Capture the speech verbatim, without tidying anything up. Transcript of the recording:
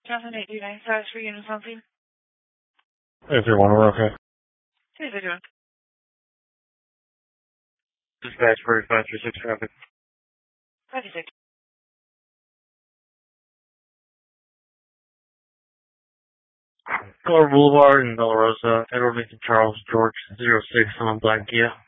Jonathan eight two nine five for unit something. Hey, three one, we're okay. Hey, how you doing? Dispatch for five three six traffic. five six. Color Boulevard in Bella Rosa, Edward Lincoln Charles George zero six on Black Kia.